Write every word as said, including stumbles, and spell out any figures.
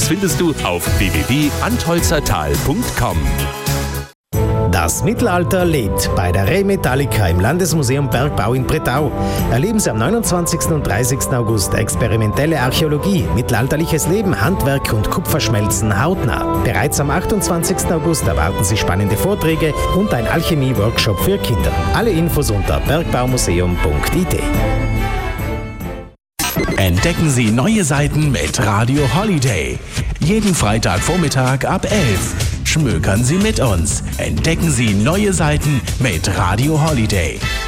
findest du auf w w w punkt antholzertal punkt com. Das Mittelalter lebt bei der Re Metallica im Landesmuseum Bergbau in Bretau. Erleben Sie am neunundzwanzigsten und dreißigsten August experimentelle Archäologie, mittelalterliches Leben, Handwerk und Kupferschmelzen hautnah. Bereits am achtundzwanzigsten August erwarten Sie spannende Vorträge und ein Alchemie-Workshop für Kinder. Alle Infos unter bergbaumuseum punkt i t. Entdecken Sie neue Seiten mit Radio Holiday. Jeden Freitagvormittag ab elf. Schmökern Sie mit uns. Entdecken Sie neue Seiten mit Radio Holiday.